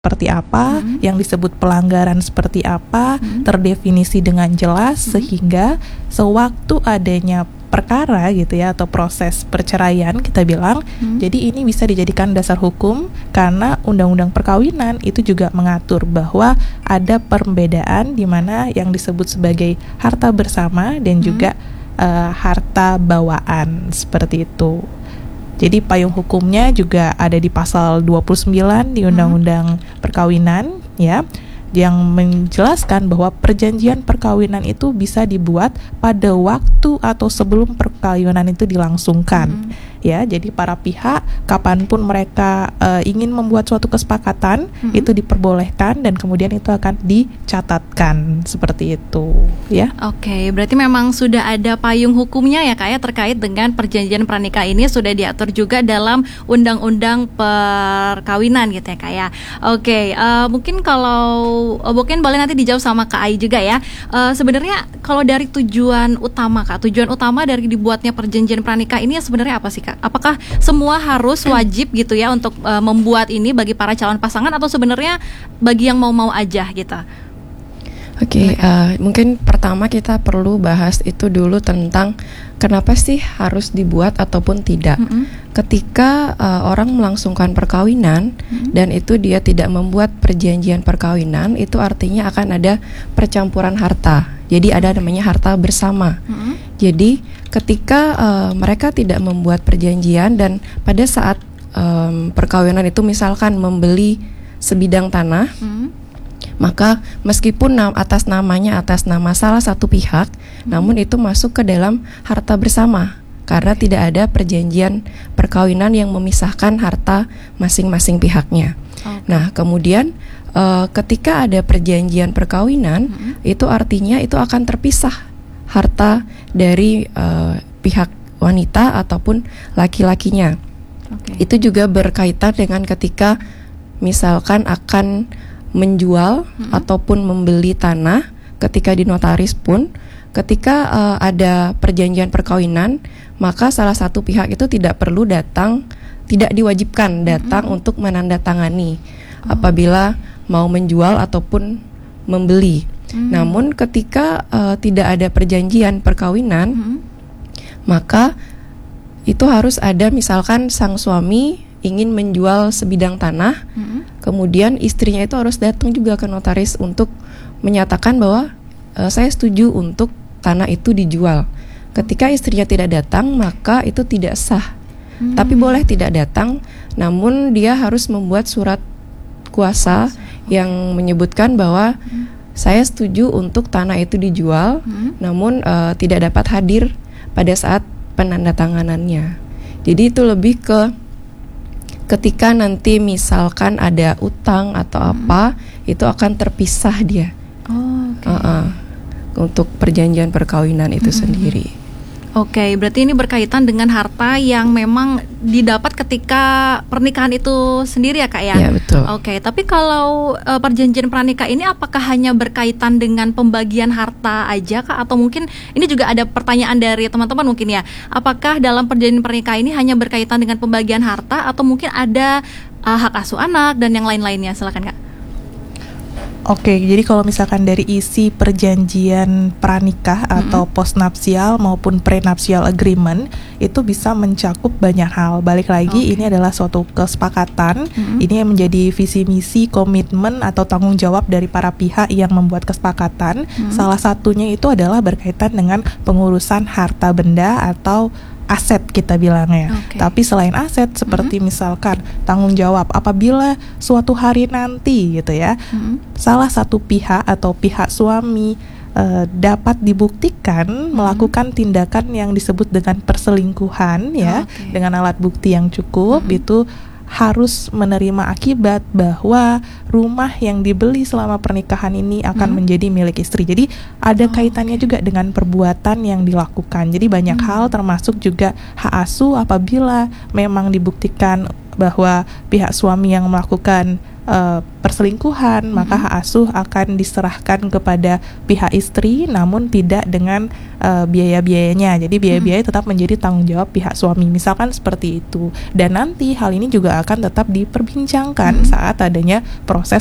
seperti apa, yang disebut pelanggaran seperti apa, terdefinisi dengan jelas sehingga sewaktu adanya perkara gitu ya atau proses perceraian kita bilang, jadi ini bisa dijadikan dasar hukum karena undang-undang perkawinan itu juga mengatur bahwa ada perbedaan di mana yang disebut sebagai harta bersama dan juga harta bawaan seperti itu. Jadi payung hukumnya juga ada di pasal 29 di Undang-Undang Perkawinan ya, yang menjelaskan bahwa perjanjian perkawinan itu bisa dibuat pada waktu atau sebelum perkawinan itu dilangsungkan. Ya, jadi para pihak kapanpun mereka ingin membuat suatu kesepakatan itu diperbolehkan dan kemudian itu akan dicatatkan seperti itu ya. Oke, berarti memang sudah ada payung hukumnya ya Kak ya terkait dengan perjanjian pranikah ini sudah diatur juga dalam undang-undang perkawinan gitu ya Kak ya. Oke, mungkin mungkin boleh nanti dijawab sama Kak Ai juga ya. Sebenarnya kalau dari tujuan utama dari dibuatnya perjanjian pranikah ini sebenarnya apa sih Kak? Apakah semua harus wajib gitu ya untuk membuat ini bagi para calon pasangan atau sebenarnya bagi yang mau-mau aja gitu? Oke, mungkin pertama kita perlu bahas itu dulu tentang kenapa sih harus dibuat ataupun tidak. Ketika orang melangsungkan perkawinan dan itu dia tidak membuat perjanjian perkawinan, itu artinya akan ada percampuran harta. Jadi ada namanya harta bersama. Jadi ketika mereka tidak membuat perjanjian dan pada saat perkawinan itu misalkan membeli sebidang tanah, maka meskipun atas nama salah satu pihak, namun itu masuk ke dalam harta bersama karena tidak ada perjanjian perkawinan yang memisahkan harta masing-masing pihaknya. Nah, kemudian ketika ada perjanjian perkawinan, itu artinya itu akan terpisah harta dari pihak wanita ataupun laki-lakinya. Itu juga berkaitan dengan ketika misalkan akan menjual ataupun membeli tanah, ketika di notaris pun ketika ada perjanjian perkawinan, maka salah satu pihak itu tidak diwajibkan datang untuk menandatangani apabila mau menjual ataupun membeli. Namun ketika tidak ada perjanjian perkawinan, maka itu harus ada misalkan sang suami ingin menjual sebidang tanah, kemudian istrinya itu harus datang juga ke notaris untuk menyatakan bahwa saya setuju untuk tanah itu dijual. Ketika istrinya tidak datang, maka itu tidak sah. Tapi boleh tidak datang, namun dia harus membuat surat kuasa yang menyebutkan bahwa saya setuju untuk tanah itu dijual, namun tidak dapat hadir pada saat penandatanganannya. Jadi itu lebih ke ketika nanti misalkan ada utang atau apa, itu akan terpisah dia. Untuk perjanjian perkawinan itu sendiri. Oke, berarti ini berkaitan dengan harta yang memang didapat ketika pernikahan itu sendiri ya Kak ya? Iya, betul. Oke, tapi kalau perjanjian pranikah ini apakah hanya berkaitan dengan pembagian harta aja Kak? Atau mungkin ini juga ada pertanyaan dari teman-teman mungkin ya, apakah dalam perjanjian pernikahan ini hanya berkaitan dengan pembagian harta atau mungkin ada hak asuh anak dan yang lain-lainnya? Silakan Kak. Oke, jadi kalau misalkan dari isi perjanjian pranikah atau postnuptial maupun prenuptial agreement itu bisa mencakup banyak hal. Balik lagi, ini adalah suatu kesepakatan. Ini yang menjadi visi misi, komitmen atau tanggung jawab dari para pihak yang membuat kesepakatan. Salah satunya itu adalah berkaitan dengan pengurusan harta benda atau aset kita bilangnya. Tapi selain aset seperti misalkan tanggung jawab apabila suatu hari nanti gitu ya, salah satu pihak atau pihak suami dapat dibuktikan melakukan tindakan yang disebut dengan perselingkuhan ya, dengan alat bukti yang cukup, itu harus menerima akibat bahwa rumah yang dibeli selama pernikahan ini akan menjadi milik istri. Jadi ada kaitannya juga dengan perbuatan yang dilakukan. Jadi banyak hal termasuk juga hak asuh apabila memang dibuktikan bahwa pihak suami yang melakukan perselingkuhan, maka hak asuh akan diserahkan kepada pihak istri, namun tidak dengan biaya-biayanya. Jadi biaya-biaya tetap menjadi tanggung jawab pihak suami, misalkan seperti itu. Dan nanti hal ini juga akan tetap diperbincangkan saat adanya proses